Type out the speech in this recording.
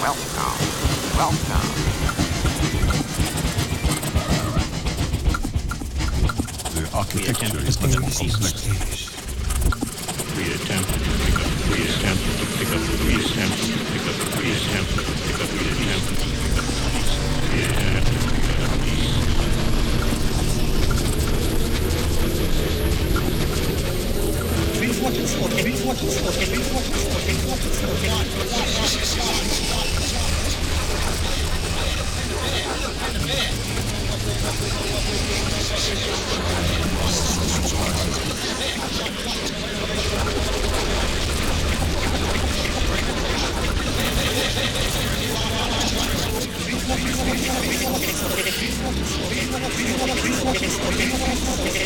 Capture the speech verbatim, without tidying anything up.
Welcome. Welcome. The architecture is much more complex. We attempt to pick up, we attempt to pick up, we attempt to pick up, we attempt to pick up, we attempt to pick up these, we attempt to pick up these. Reinforcements for reinforcements for reinforcements for reinforcements for